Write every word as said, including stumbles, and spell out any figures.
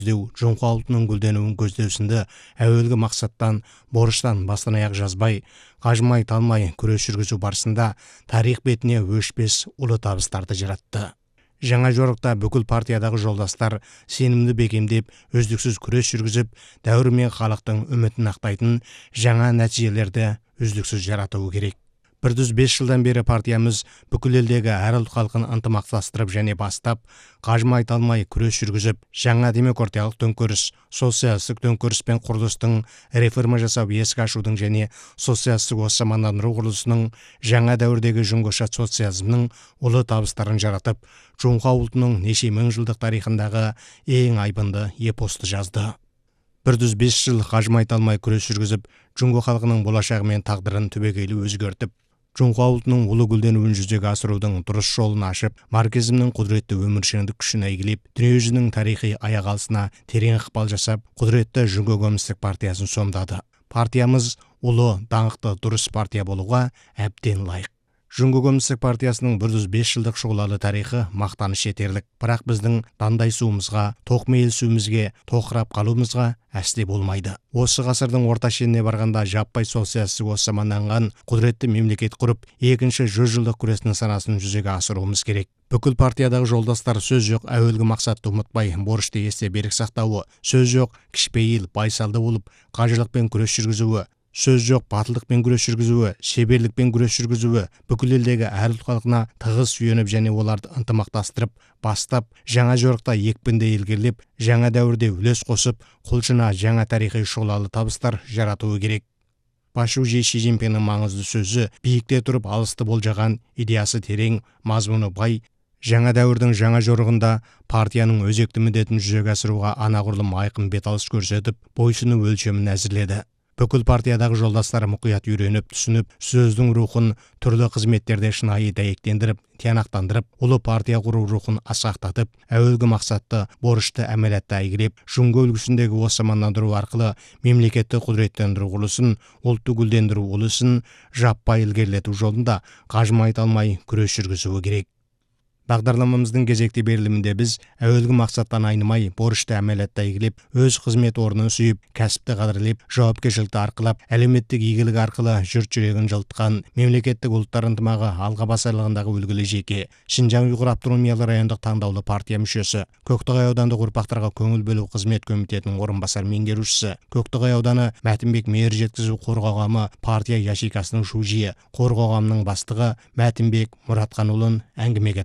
көздеу, жоңқа ұлтының гүлденуін көздеусінді әуелгі мақсаттан, борыштан бастан аяқ жазбай, қажымай талмай күрес жүргізу барысында тарих бетіне өшпес ұлы табыстарды жаратты. Жаңа жорықта бүкіл партиядағы жолдастар сенімді бекемдеп, өздіксіз күрес жүргізіп, дәуір мен халықтың үмітін ақтайтын жаңа нәтижелерді үздіксіз жаратуы керек. бір жүз бес жылдан бері партиямыз бүкіл елдегі әр ұлт халқын ынтымақтастырып және бастап, қажымай талмай күрес жүргізіп, жаңа демократиялық төңкеріс, социалистік төңкеріс пен құрылыстың реформа жасап есік ашудың және социалистік осамандандыру құрылысының жаңа дәуірдегі жүңгіша социализмнің ұлы табыстарын жаратып, жоңқа ұлтының неше мың жылдық тарихындағы ең айбынды эпосты жазды. бір жүз бес жыл қажымай талмай күрес жүргізіп, жүңгі халқының болашағы мен тағдырын түбегейлі өзгертіп, жоңқа ұлтының ұлы гүлденуін жүзеге асырудың дұрыс жолын ашып, марксизмнің құдіретті өміршеңдік күшін әйгілеп, дүниежүзінің тарихи аяқ алысына терең ықпал жасап, құдіретті жүңгі коммунистік партиясын сомдады. Партиямыз ұлы, даңқты, дұрыс партия болуға әбден лайық. Жүңгі коммунистік партиясының бір жүз бес жылдық шұғылалы тарихы мақтаныш етерлік, бірақ біздің дандай суымызға, тоқмейіл суымызге, тоқырап қалуымызға әсте болмайды. Осы ғасырдың орта шеніне барғанда жаппай социалистік осаманданған құдіретті мемлекет құрып, екінші жүз жылдық күресінің санасын жүзеге асыруымыз керек. Бүкіл партиядағы жолдастар сөз жоқ әуелгі мақсатты ұмытпай, борышты есте берік сақтауы, сөз жоқ кішіпейіл, байсалды болып, қажырлықпен күрес жүргізуі, сөз жоқ батылдықпен күрес жүргізуі, шеберлікпен күрес жүргізуі, бүкіл елдегі әр ұлт халқына тығыз сүйеніп және оларды ынтымақтастырып, бастап, жаңа жорықта екпінді ілгерілеп, жаңа дәуірде үлес қосып, құлшына жаңа тарихи шұғылалы табыстар жаратуы керек. Пашужи Ши Цзиньпиннің маңызды сөзі биікте тұрып алысты болжаған, идеясы терең, мазмұны бай, жаңа дәуірдің жаңа жорығында партияның өзекті міндетін жүзеге асыруға анағұрлым айқын беталыс көрсетіп, бойсыну өлшемін әзірледі. Бүкіл партиядағы жолдастар мұқият үйреніп, түсініп, сөздің рухын түрлі қызметтерде шынайы дәйектендіріп, тиянақтандырып, ұлы партия құру рухын асқақтатып, әуелгі мақсатты, борышты әмелетті әйгілеп, жүңгі үлгісіндегі осамандандыру арқылы мемлекетті құдіреттендіру құрылысын, ұлтты гүлдендіру ұлысын жаппай ілгерілету жолында қажымай талмай күрес жүргізуі керек. Бағдарламамыздың кезекті берілімінде біз әуелгі мақсаттан айнымай, борышты әмелетті әйгілеп, өз қызмет орнын сүйіп, кәсіпті қадірлеп, жауапкершілікті арқылап, әлеуметтік игілік арқылы жұрт жүрегін жылытқан, мемлекеттік ұлттар ынтымағы алға басарлығындағы үлгілі жеке, Шинжаң ұйғыр автономиялы райондық таңдаулы партия мүшесі, Көктоғай аудандық ұрпақтарға көңіл бөлу қызмет комитетінің орынбасар меңгерушісі, Көктоғай ауданы Мәтінбек мейір жеткізу қорғауғамы партия яшикасының шужиі, қорғауғамның бастығы Мәтінбек Мұратханұлын әңгімеге